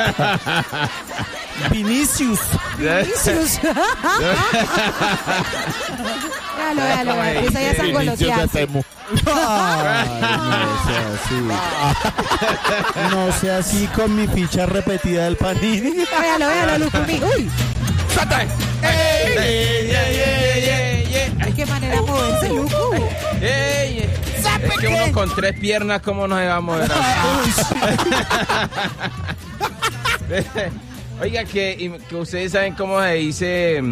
Vinicius. Véalo, empieza ya a sangolotearse. No sea así con mi ficha repetida del Panini. Véalo, Lucu. ¡Uy! ¿Qué manera de moverse, Lucu? Es que uno con 3 piernas, ¿cómo no se va a mover? Oiga, que ustedes saben cómo se dice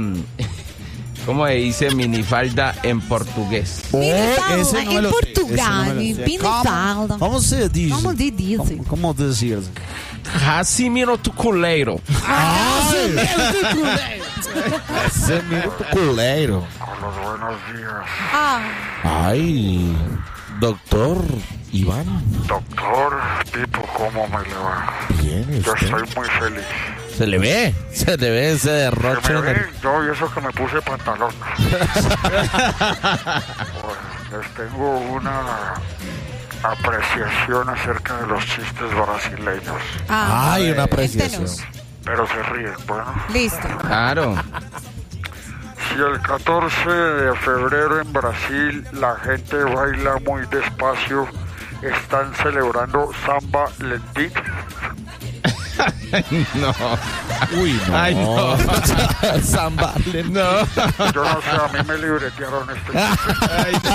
minifalda en portugués. Minifalda en Portugal. Minifalda. ¿Cómo se dice? ¿Cómo se dice? ¿Cómo decir? Casimiro tu culeiro. Casimiro tu culeiro. Hola, buenos días. Ay, doctor Iván. Doctor Pipo, ¿cómo me le va? Bien, Yo usted. estoy muy feliz. Se le ve ese derroche. Que me ve, yo y eso que me puse pantalón. Bueno, les tengo una apreciación acerca de los chistes brasileños. Ay, una apreciación. Cuéntenos. Pero se ríen, bueno. Listo. Claro. Si el 14 de febrero en Brasil la gente baila muy despacio, están celebrando Samba Lentit. No. Uy, no. Ay, no. Samba. No. Yo no sé, a mí me libretearon este chiste.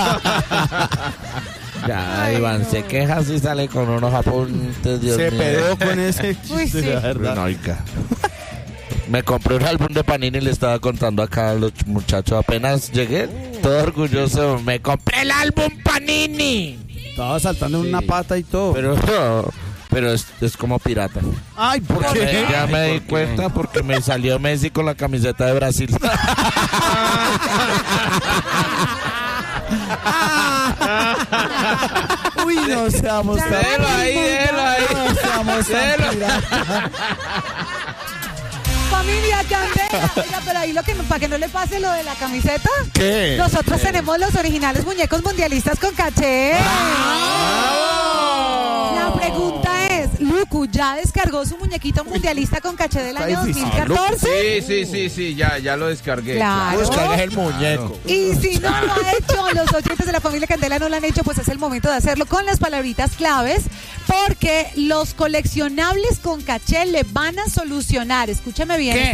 Ya, Iván, se queja si sale con unos apuntes, Dios mío. Se pedó con ese chiste, Uy, sí. la verdad. No, oiga. Me compré un álbum de Panini y le estaba contando acá a los muchachos. Apenas llegué, todo orgulloso. Me compré el álbum Panini. Estaba saltando en una pata y todo. Pero es como pirata. Ay, ¿por qué? Ya me di cuenta porque me salió Messi con la camiseta de Brasil. Uy, no seamos tan... Déjelo ahí. No seamos tan piratas. Familia Candela. Oiga, pero ahí para que no le pase lo de la camiseta. ¿Qué? Nosotros tenemos los originales muñecos mundialistas con caché. La pregunta es, Lucu, ¿ya descargó su muñequito mundialista con caché del año 2014? Sí, ya lo descargué. Claro. Descargas el muñeco. Y si no lo ha hecho, los oyentes de la familia Candela no lo han hecho, pues es el momento de hacerlo con las palabritas claves, porque los coleccionables con caché le van a solucionar, escúcheme bien.